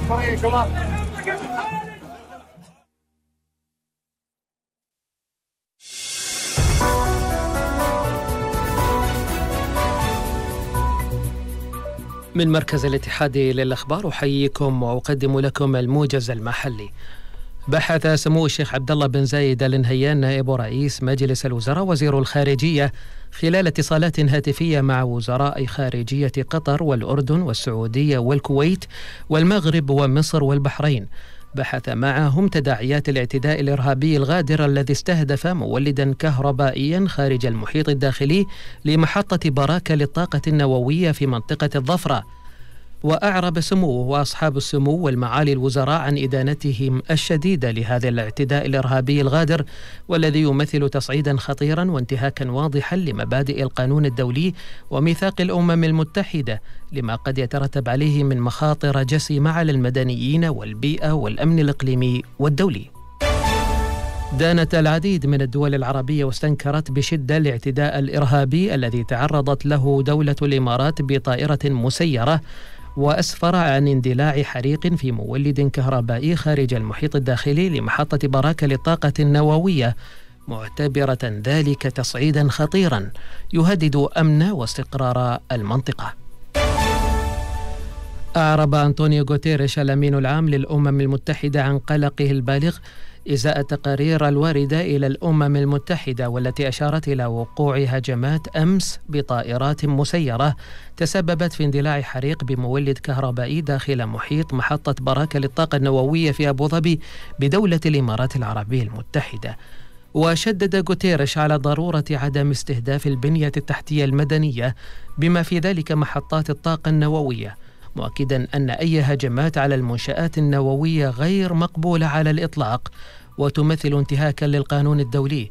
من مركز الاتحاد للأخبار أحييكم وأقدم لكم الموجز المحلي. بحث سمو الشيخ عبد الله بن زايد آل نهيان نائب رئيس مجلس الوزراء وزير الخارجية خلال اتصالات هاتفية مع وزراء خارجية قطر والأردن والسعودية والكويت والمغرب ومصر والبحرين. بحث معهم تداعيات الاعتداء الإرهابي الغادر الذي استهدف مولدا كهربائيا خارج المحيط الداخلي لمحطة براكة للطاقة النووية في منطقة الظفرة. وأعرب سموه وأصحاب السمو والمعالي الوزراء عن إدانتهم الشديدة لهذا الاعتداء الإرهابي الغادر، والذي يمثل تصعيدا خطيرا وانتهاكا واضحا لمبادئ القانون الدولي وميثاق الأمم المتحدة، لما قد يترتب عليه من مخاطر جسيمة على المدنيين والبيئة والأمن الإقليمي والدولي. دانت العديد من الدول العربية واستنكرت بشدة الاعتداء الإرهابي الذي تعرضت له دولة الإمارات بطائرة مسيرة، وأسفر عن اندلاع حريق في مولد كهربائي خارج المحيط الداخلي لمحطة براكة للطاقة النووية، معتبرة ذلك تصعيدا خطيرا يهدد أمن واستقرار المنطقة. أعرب أنطونيو غوتيريش الأمين العام للأمم المتحدة عن قلقه البالغ إزاء التقارير الواردة إلى الأمم المتحدة والتي أشارت إلى وقوع هجمات أمس بطائرات مسيرة تسببت في اندلاع حريق بمولد كهربائي داخل محيط محطة براكة للطاقة النووية في أبو ظبي بدولة الإمارات العربية المتحدة. وشدد غوتيريش على ضرورة عدم استهداف البنية التحتية المدنية بما في ذلك محطات الطاقة النووية، مؤكدا أن أي هجمات على المنشآت النووية غير مقبولة على الإطلاق وتمثل انتهاكا للقانون الدولي،